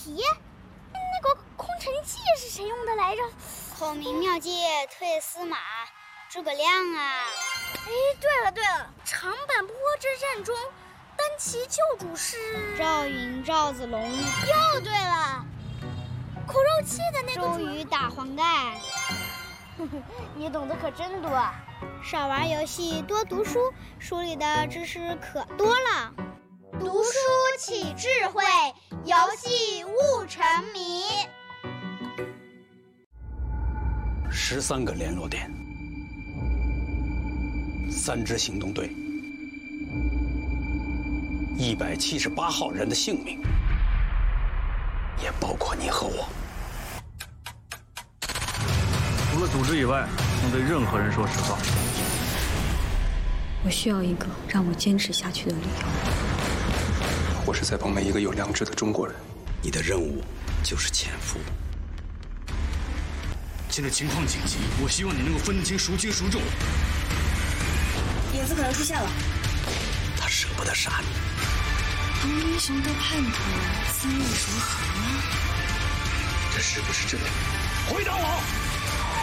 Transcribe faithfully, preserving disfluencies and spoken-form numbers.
题？那个空城计是谁用的来着？ 孔明妙计退司马，诸葛亮啊！ 哎，对了对了，长坂坡之战中，单骑救主是赵云、赵子龙。 又对了，苦肉计的那个周瑜打黄盖。 你懂得可真多啊！ 少玩游戏，多读书，书里的知识可多了。 读书起智慧，游戏悟沉迷。 十三个联络点，三支行动队，一百七十八号人的性命，也包括你和我。 除了组织以外，不能对任何人说实话。 我需要一个让我坚持下去的理由。 我是在帮每一个有良知的中国人。 你的任务就是潜伏。 现在情况紧急，我希望你能够分清孰轻孰重。 影子可能出现了， 他舍不得杀你。 当英雄的叛徒，三人如何呢？ 这是不是真的？回答我！